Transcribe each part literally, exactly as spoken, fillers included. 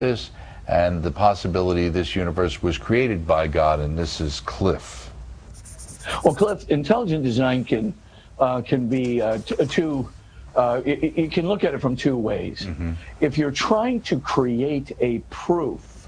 this and the possibility this universe was created by God, and this is Cliff. Well, Cliff, intelligent design can uh, can be uh, t- two. Uh, you can look at it from two ways. Mm-hmm. If you're trying to create a proof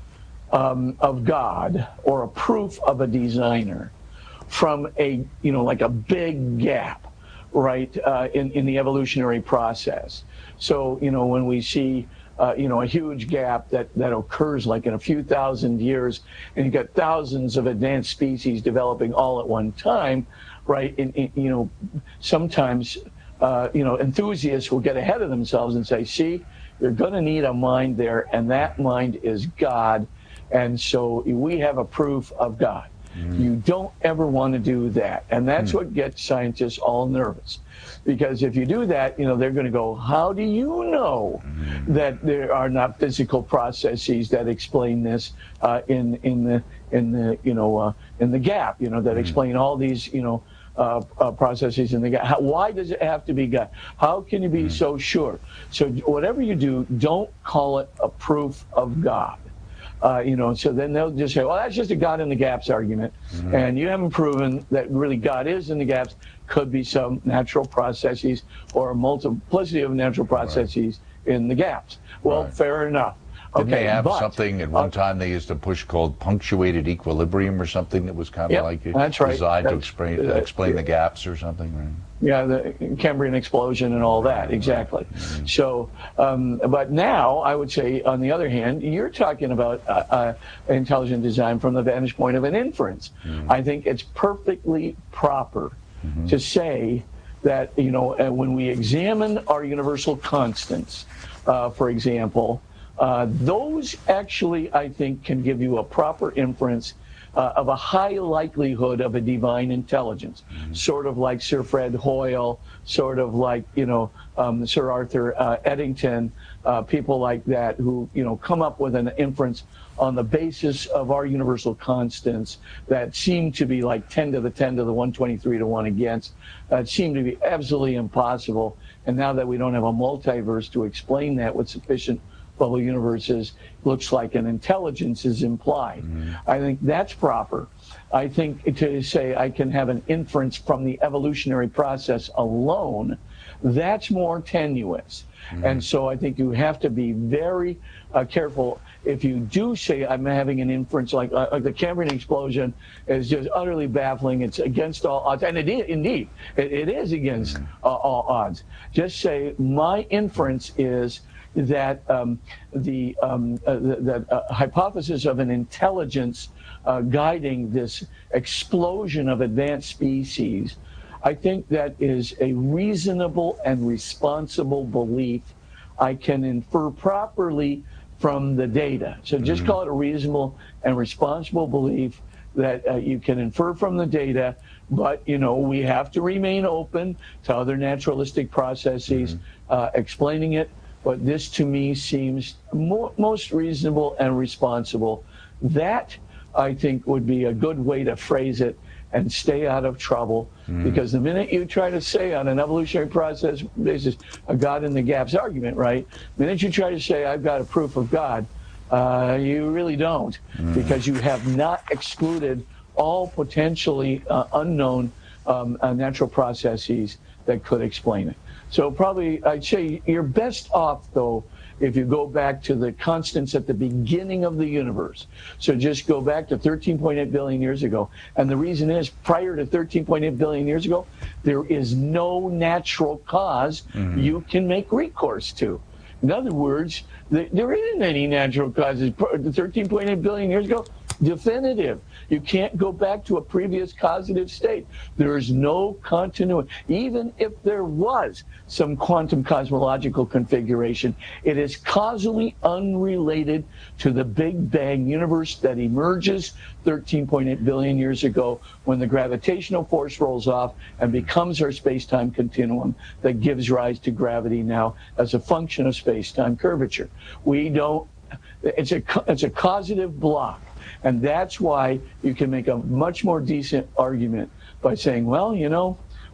um, of God or a proof of a designer from a, you know, like a big gap, right, uh, in, in the evolutionary process. So, you know, when we see, uh, you know, a huge gap that, that occurs like in a few thousand years, and you've got thousands of advanced species developing all at one time, right, in, in, you know, sometimes... Uh, you know, enthusiasts will get ahead of themselves and say, see, you're going to need a mind there, and that mind is God. And so we have a proof of God. Mm. You don't ever want to do that. And that's mm. what gets scientists all nervous. Because if you do that, you know, they're going to go, how do you know mm. that there are not physical processes that explain this uh, in, in the, in the, you know, uh, in the gap, you know, that mm. explain all these, you know, Uh, uh, processes in the God. How, why does it have to be God? How can you be mm. so sure? So whatever you do, don't call it a proof of God. Uh, you know, so then they'll just say, well, that's just a God in the gaps argument. Mm. And you haven't proven that really God is in the gaps. Could be some natural processes or a multiplicity of natural processes right. in the gaps. Well, right. fair enough. Didn't okay, they have but, something at one uh, time they used to push called punctuated equilibrium or something that was kind of yep, like it that's right. designed that's, to explain, uh, explain uh, the gaps or something? Right? Yeah, the Cambrian explosion and all that, exactly. Mm-hmm. So, um, but now I would say, on the other hand, you're talking about uh, uh, intelligent design from the vantage point of an inference. Mm-hmm. I think it's perfectly proper mm-hmm. to say that, you know, uh, when we examine our universal constants, uh, for example, Uh, those actually, I think, can give you a proper inference uh, of a high likelihood of a divine intelligence, mm-hmm. sort of like Sir Fred Hoyle, sort of like, you know, um, Sir Arthur uh, Eddington, uh, people like that who, you know, come up with an inference on the basis of our universal constants that seem to be like ten to the ten to the one twenty-three to one against, uh, seem to be absolutely impossible. And now that we don't have a multiverse to explain that with sufficient bubble universes, looks like an intelligence is implied. Mm-hmm. I think that's proper. I think to say I can have an inference from the evolutionary process alone, that's more tenuous. Mm-hmm. And so I think you have to be very uh, careful. If you do say I'm having an inference like, uh, like the Cambrian explosion is just utterly baffling, it's against all odds, and it is, indeed, it, it is against mm-hmm. uh, all odds. Just say my inference is that um, the um, uh, the, the uh, hypothesis of an intelligence uh, guiding this explosion of advanced species, I think that is a reasonable and responsible belief I can infer properly from the data. So just mm-hmm. call it a reasonable and responsible belief that uh, you can infer from the data, but, you know, we have to remain open to other naturalistic processes mm-hmm. uh, explaining it. But this, to me, seems more, most reasonable and responsible. That, I think, would be a good way to phrase it and stay out of trouble. Mm. Because the minute you try to say on an evolutionary process basis, a God in the gaps argument, right? The minute you try to say, I've got a proof of God, uh, you really don't. Mm. Because you have not excluded all potentially uh, unknown um, uh, natural processes that could explain it. So probably, I'd say you're best off, though, if you go back to the constants at the beginning of the universe. So just go back to thirteen point eight billion years ago. And the reason is, prior to thirteen point eight billion years ago, there is no natural cause mm-hmm. you can make recourse to. In other words, the, there isn't any natural causes. thirteen point eight billion years ago, definitive. You can't go back to a previous causative state. There is no continuity. Even if there was some quantum cosmological configuration, it is causally unrelated to the Big Bang universe that emerges thirteen point eight billion years ago when the gravitational force rolls off and becomes our space-time continuum that gives rise to gravity now as a function of space-time curvature. We don't, it's a, it's a causative block. And that's why you can make a much more decent argument by saying, well, you know,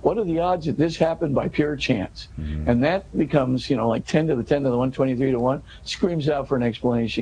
what are the odds that this happened by pure chance? Mm-hmm. And that becomes, you know, like ten to the ten to the one twenty-three to one, screams out for an explanation.